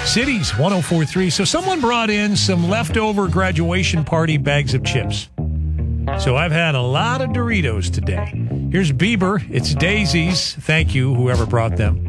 Cities 104.3. So someone brought in some leftover graduation party bags of chips. So I've had a lot of Doritos today. Here's Bieber. It's Daisies. Thank you, whoever brought them.